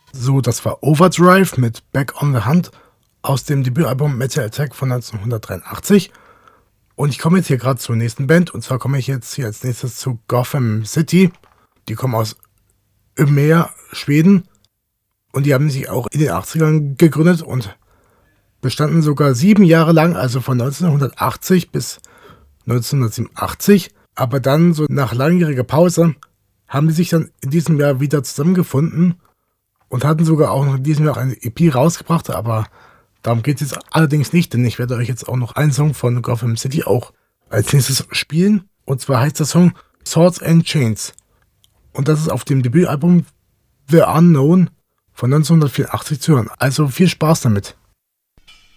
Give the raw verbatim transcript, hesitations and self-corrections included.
So, das war Overdrive mit Back on the Hunt aus dem Debütalbum Metal Attack von neunzehnhundertdreiundachtzig. Und ich komme jetzt hier gerade zur nächsten Band, und zwar komme ich jetzt hier als nächstes zu Gotham City. Die kommen aus Umeå, Schweden, und die haben sich auch in den achtzigern gegründet und bestanden sogar sieben Jahre lang, also von neunzehnhundertachtzig bis neunzehnhundertsiebenundachtzig. Aber dann, so nach langjähriger Pause, haben die sich dann in diesem Jahr wieder zusammengefunden und hatten sogar auch noch in diesem Jahr eine E P rausgebracht, aber darum geht es jetzt allerdings nicht, denn ich werde euch jetzt auch noch einen Song von Gotham City auch als nächstes spielen. Und zwar heißt der Song Swords and Chains. Und das ist auf dem Debütalbum The Unknown von neunzehnhundertvierundachtzig zu hören. Also viel Spaß damit.